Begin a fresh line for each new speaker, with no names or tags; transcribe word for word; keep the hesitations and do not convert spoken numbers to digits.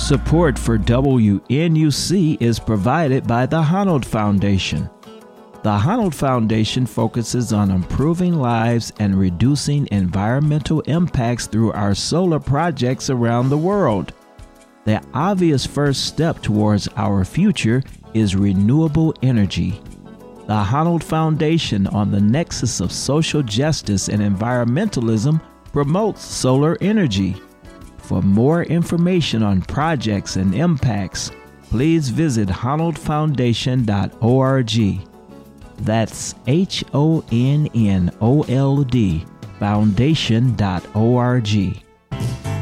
Support for W N U C is provided by the Honnold Foundation. The Honnold Foundation focuses on improving lives and reducing environmental impacts through our solar projects around the world. The obvious first step towards our future is renewable energy. The Honnold Foundation, on the nexus of social justice and environmentalism, promotes solar energy. For more information on projects and impacts, please visit honnold foundation dot org. That's H O N N O L D foundation dot org.